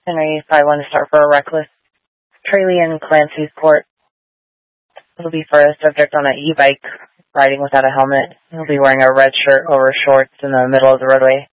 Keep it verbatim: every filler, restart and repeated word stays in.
Henry five one to start for a reckless. Tralee in Clancy's Court. It'll be for a subject on an e-bike riding without a helmet. He'll be wearing a red shirt over shorts in the middle of the roadway.